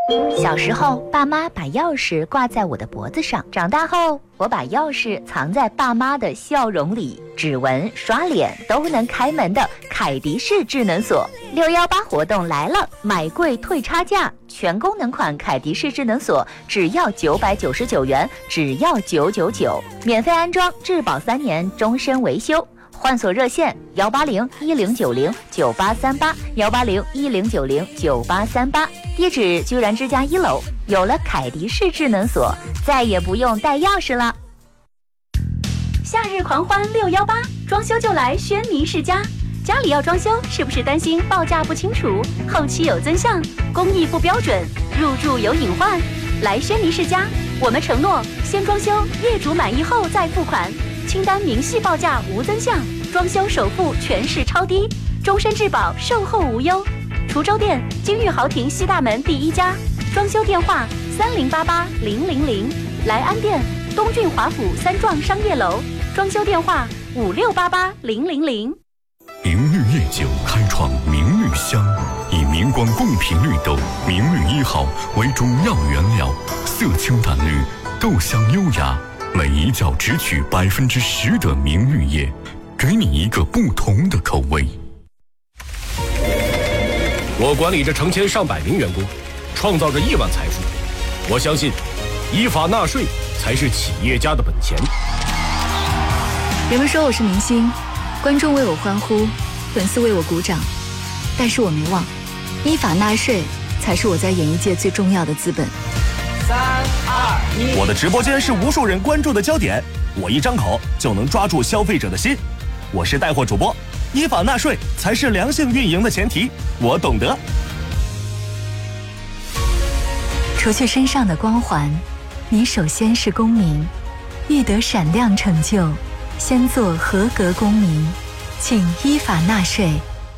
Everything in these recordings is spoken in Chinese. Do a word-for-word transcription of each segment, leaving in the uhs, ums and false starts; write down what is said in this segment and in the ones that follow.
小时候，爸妈把钥匙挂在我的脖子上；长大后，我把钥匙藏在爸妈的笑容里。指纹、刷脸都能开门的凯迪式智能锁，六幺八活动来了，买贵退差价，全功能款凯迪式智能锁只要九百九十九元，只要九九九，免费安装，质保三年，终身维修。换锁热线幺八零一零九零九八三八幺八零一零九零九八三八，地址居然之家一楼。有了凯迪式智能锁，再也不用带钥匙了。 夏日狂欢六幺八，装修就来轩尼诗家。家里要装修，是不是担心报价不清楚，后期有增项，工艺不标准，入住有隐患？来轩尼诗家，我们承诺先装修，业主满意后再付款。清单明细报价无增项，装修首付全市超低，终身质保，售后无忧。滁州店金玉豪庭西大门第一家，装修电话三零八八零零零。莱安店东郡华府三幢商业楼，装修电话五六八八零零零。 明绿夜酒开创明绿香，以明光贡品绿豆明绿一号为主要原料，色清淡绿，豆香优雅，每一角只取百分之十的明绿叶，给你一个不同的口味。 我管理着成千上百名员工，创造着亿万财富。我相信，依法纳税才是企业家的本钱。 人们说我是明星，观众为我欢呼，粉丝为我鼓掌，但是我没忘，依法纳税才是我在演艺界最重要的资本。 三二一，我的直播间是无数人关注的焦点，我一张口就能抓住消费者的心。我是带货主播，依法纳税才是良性运营的前提，我懂得。 除去身上的光环，你首先是公民，欲得闪亮成就，先做合格公民，请依法纳税。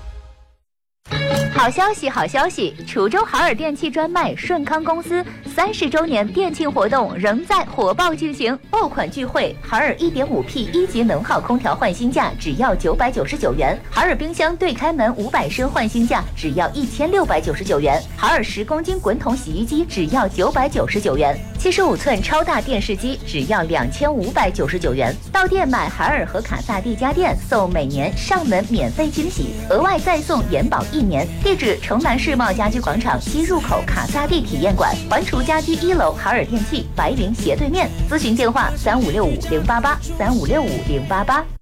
好消息，好消息！滁州海尔电器专卖顺康公司三十周年店庆活动仍在火爆进行，爆款聚会，海尔 一点五 P 一级能耗空调换新价只要九百九十九元，海尔冰箱对开门五百升换新价只要一千六百九十九元，海尔十公斤滚筒洗衣机只要九百九十九元，七十五寸超大电视机只要两千五百九十九元。到店买海尔和卡萨帝家电送每年上门免费惊喜，额外再送延保一年。地址城南世贸家居广场西入口卡萨帝体验馆，环滁家居一楼海尔电器白云斜对面。咨询电话三五六五零八八三五六五零八八。